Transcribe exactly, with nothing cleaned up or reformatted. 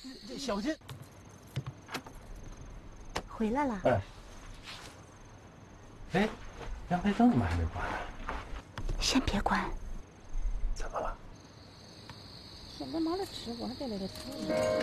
这小心。 回来了。 哎，哎，阳台灯怎么还没关呢？ 先别关。 怎么了？ 现在没得吃，我还得来这吃。